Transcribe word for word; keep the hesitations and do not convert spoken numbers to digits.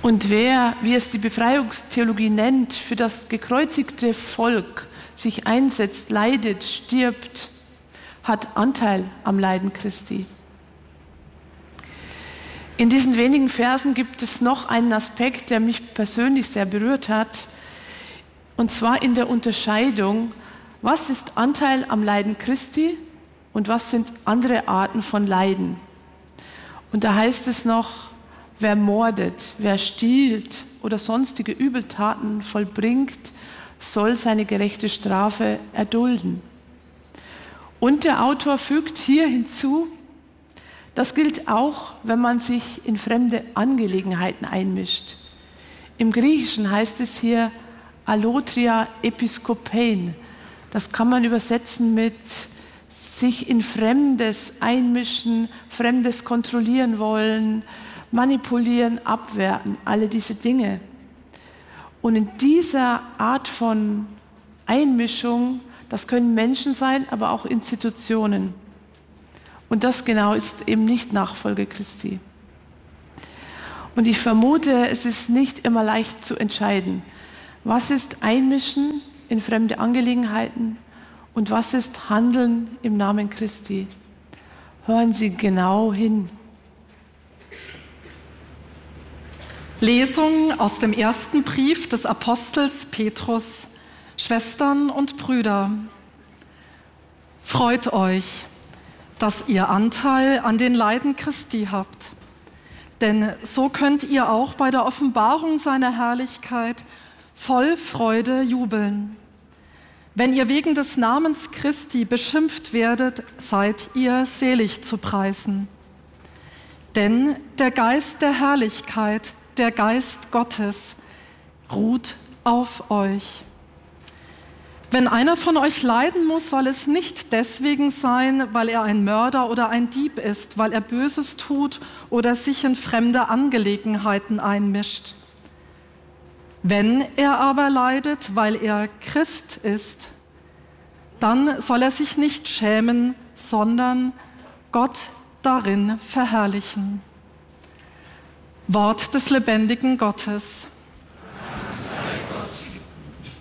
Und wer, wie es die Befreiungstheologie nennt, für das gekreuzigte Volk sich einsetzt, leidet, stirbt, hat Anteil am Leiden Christi. In diesen wenigen Versen gibt es noch einen Aspekt, der mich persönlich sehr berührt hat, und zwar in der Unterscheidung, was ist Anteil am Leiden Christi und was sind andere Arten von Leiden. Und da heißt es noch, wer mordet, wer stiehlt oder sonstige Übeltaten vollbringt, soll seine gerechte Strafe erdulden. Und der Autor fügt hier hinzu, das gilt auch, wenn man sich in fremde Angelegenheiten einmischt. Im Griechischen heißt es hier Allotria episkopein. Das kann man übersetzen mit sich in Fremdes einmischen, Fremdes kontrollieren wollen, manipulieren, abwerten, alle diese Dinge. Und in dieser Art von Einmischung, das können Menschen sein, aber auch Institutionen. Und das genau ist eben nicht Nachfolge Christi. Und ich vermute, es ist nicht immer leicht zu entscheiden, was ist Einmischen in fremde Angelegenheiten und was ist Handeln im Namen Christi. Hören Sie genau hin. Lesung aus dem ersten Brief des Apostels Petrus. Schwestern und Brüder, freut euch, dass ihr Anteil an den Leiden Christi habt. Denn so könnt ihr auch bei der Offenbarung seiner Herrlichkeit voll Freude jubeln. Wenn ihr wegen des Namens Christi beschimpft werdet, seid ihr selig zu preisen. Denn der Geist der Herrlichkeit, der Geist Gottes, ruht auf euch. Wenn einer von euch leiden muss, soll es nicht deswegen sein, weil er ein Mörder oder ein Dieb ist, weil er Böses tut oder sich in fremde Angelegenheiten einmischt. Wenn er aber leidet, weil er Christ ist, dann soll er sich nicht schämen, sondern Gott darin verherrlichen. Wort des lebendigen Gottes.